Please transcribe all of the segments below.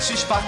lepszy szpak.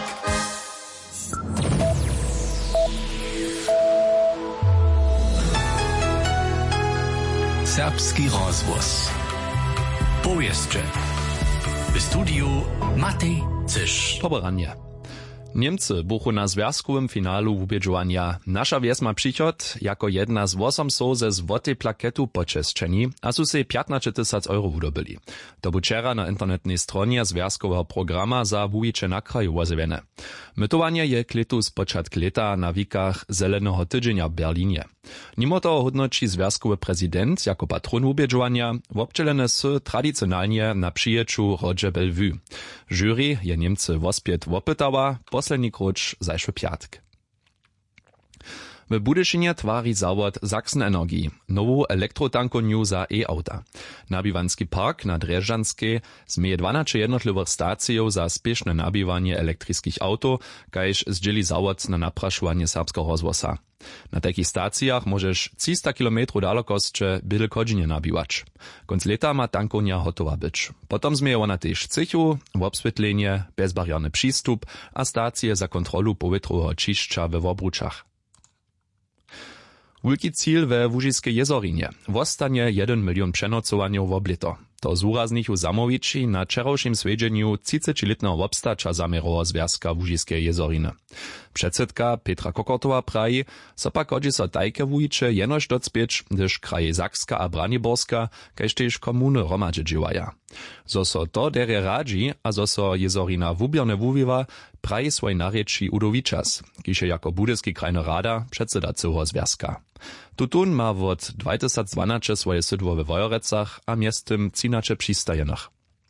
Serbski rozgłos. Powieszcze. W studiu Matej Cysz. Poboranie. Niemcy buchu na związkowym finalu wubědžovanja. Nasza wjes ma přichod jako jedna z 8 so ze złotej plaketu počesčeni, a su se 15 000 euro wudobili. To bu wczera na internetnej stronie związkowego programa za wujicze na kraju wozewene. Mytowanie je kletu z początku leta na wikach Zelenego tydzienia w Berlinie. Mimo toho hodnoči związkowy prezydent jako patron wubědžovanja, wobčelene su tradicionalnie na przyjeczu Roger Bellevue. Jury je Niemcy wospiet wopytała, poslední kruč zajšły piatk. W Budyszynie twari zawod Sachsen Energie, nową elektrotankowniu za e-auta. Nabiwanski park na Dreżanskiej zmieje 12 jednotliwych stacjów za spieszne nabiwanie elektrycznych auto, kajż zdzieli zawod na napraszowanie serbskiego rozwosa. Na takich stacjach możesz 300 km dalekosće byle godzinie nabiwać. Konc leta ma tankownia hotowa być. Potom zmieje ona też cychu, obswietlenie, bezbarierny przystup a stacje za kontrolu powietrowego czyszcza we Wobruczach. Wielki cíl we Łužiskiej jezorinie. Wostanie 1 milion přenocowaniów w oblito. To z uraznichu zamowici na wczorajszym svedźeniu 30-letnego obstacza zamerowa związka Łužiskiej jezoriny. Przedsedka Petra Kokortowa praji, so pak hodzi so tajke wujicze jenož docpieć, gdyż kraje Sakska a Braniborska, kaž tež komuny romadže dživaja. Zo so to derje radzi, a zo so jezorina wubjerne wuwiwa, praji swoj narječi Udovičas, kiž je jako budyski krajny rada předseda cyho związka. Tutun ma wot 2012 swoje sydło we Wojorecach, a miestem cinacze przystajenach.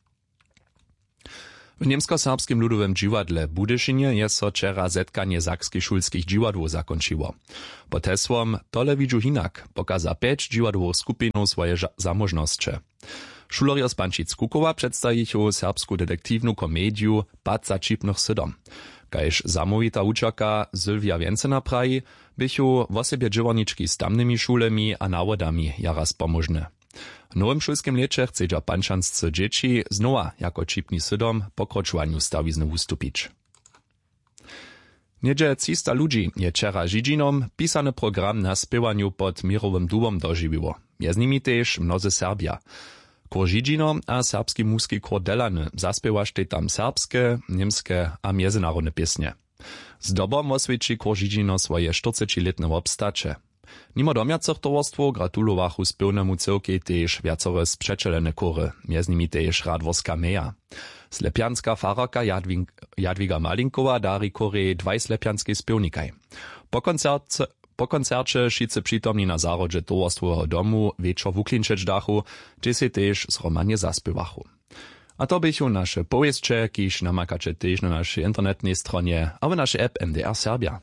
W niemsko-serbskim ludowym dziwadle Budyszynie jest so wczera zetkanie sakskich szulskich dziwadłów zakończyło. Pod hesłom Tole widzu hinak pokaza 5 dziwadłowych skupinów swoje zamożności. Šulerjo z Pančic-Kukowa przedstawichu serbsku detektywną komediu Pad za čipnych sydom. Kajž zamówita uczaka Sylwia Więcena praji, bychu w osobie džiworniczki z tamnymi szulemi a nawodami jaraz pomożne. W nowym szulskim lecie chcedza pančanscy dzieci znowa jako čipni sydom pokroczowaniu stawizny ustupić. Niedzie 300 ludzi je wczera Žižinom pisany program na spěwaniu pod Mirowym dubom dożywiło. Je z nimi też mnozy Serbia. Kor Žižino a serbski muski kor Delany zaspěwaštej tam serbske, niemske a międzynarodne piesnie. Z dobom osvědčí kor Žižino swoje 40-letne obstacze. Mimo domiacych towarstwo gratulowachu spěwnemu cyrkej tež viacore spřečelené kory, między nimi tež Radworska meja. Slepianska fararka Jadwiga Malinkowa dari korej 2 slepianskej spěwnikaj. Po koncercie wszyscy przytomni na zarodzie towarstwowego domu wieczor w Uklinčeć dachu, gdzie się też zromanie zaspěwachu. A to bychu nasze powieszcze, kiż namakacie też na naszej internetnej stronie, a w naszej app MDR Serbia.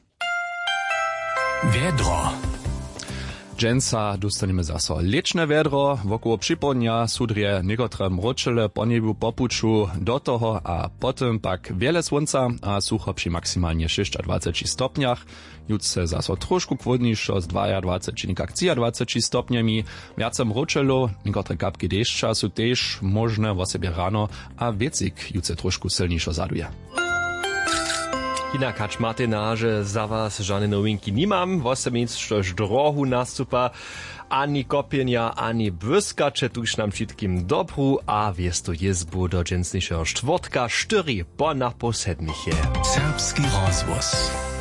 Wiedro. Džensa dostaneme zaso lečne vedro, wokoło przypodnia sudrje niekotre mročele po niebu popuču do toho a potem pak wiele słońca a sucho przy maksymalnie 26 stopniach. Jutce zaso troszkę chłodniejszo z 22 jak 23 stopniami. Wiace mročelo, niekotre kapki deszcza su też możne w osobie rano, a wiecik jutce troszkę silniejszo zaduje. Inak hač Martina, že za vás žádné novinky nemám, vlastne nic, štož drohu nastupa, ani kopienia, ani błyskacze, tuż nam všetkým dobru a wiestu jezbu do dżensniejszego czwartka, 4 po naposedniche. Serbski rozgłos.